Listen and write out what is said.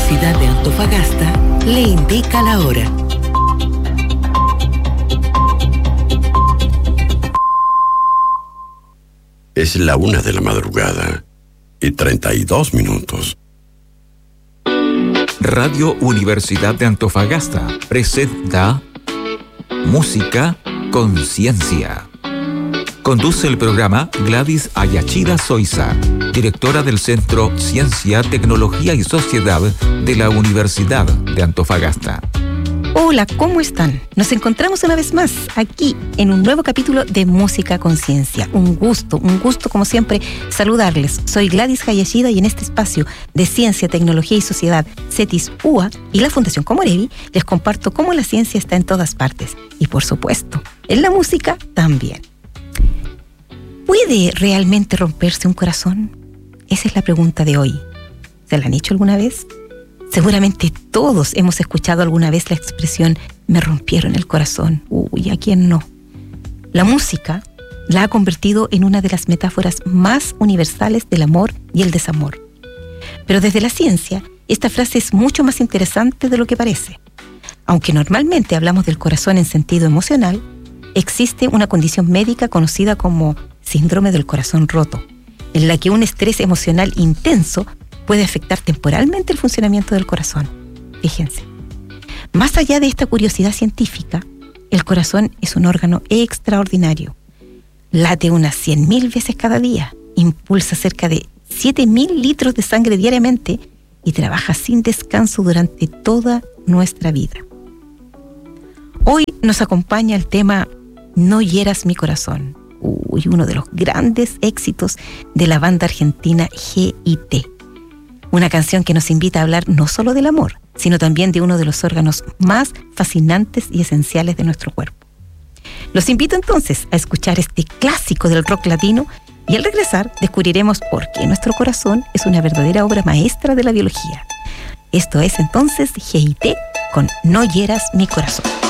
Universidad de Antofagasta le indica la hora. Es la 1 de la madrugada y 32 minutos. Radio Universidad de Antofagasta presenta Música Conciencia. Conduce el programa Gladys Ayachida Soiza, directora del Centro Ciencia, Tecnología y Sociedad de la Universidad de Antofagasta. Hola, ¿cómo están? Nos encontramos una vez más aquí en un nuevo capítulo de Música Conciencia. Un gusto como siempre saludarles. Soy Gladys Ayachida y en este espacio de Ciencia, Tecnología y Sociedad, CETIS UA y la Fundación Comorevi les comparto cómo la ciencia está en todas partes y por supuesto, en la música también. ¿Puede realmente romperse un corazón? Esa es la pregunta de hoy. ¿Se la han hecho alguna vez? Seguramente todos hemos escuchado alguna vez la expresión me rompieron el corazón. Uy, ¿a quién no? La música la ha convertido en una de las metáforas más universales del amor y el desamor. Pero desde la ciencia, esta frase es mucho más interesante de lo que parece. Aunque normalmente hablamos del corazón en sentido emocional, existe una condición médica conocida como síndrome del corazón roto, en la que un estrés emocional intenso puede afectar temporalmente el funcionamiento del corazón. Fíjense. Más allá de esta curiosidad científica, el corazón es un órgano extraordinario. Late unas 100.000 veces cada día, impulsa cerca de 7.000 litros de sangre diariamente y trabaja sin descanso durante toda nuestra vida. Hoy nos acompaña el tema No hieras mi corazón. Uno de los grandes éxitos de la banda argentina GIT. Una canción que nos invita a hablar no solo del amor, sino también de uno de los órganos más fascinantes y esenciales de nuestro cuerpo. Los invito entonces a escuchar este clásico del rock latino y al regresar descubriremos por qué nuestro corazón es una verdadera obra maestra de la biología. Esto es entonces GIT con No hieras mi corazón.